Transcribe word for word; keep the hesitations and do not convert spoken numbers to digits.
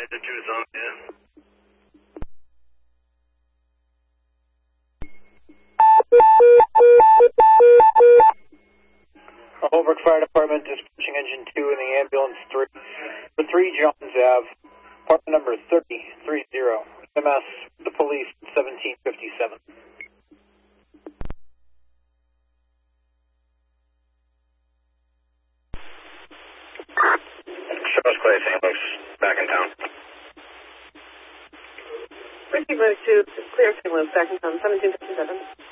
to Tucson, yeah. Holbrook Fire Department dispatching engine two in the ambulance three for three Johns Ave, apartment number thirty three zero. M S the police seventeen fifty-seven. Shows Clay Saint Luke's back in town. Ricky Road to clear Saint Louis, back in town, seventeen fifty-seven.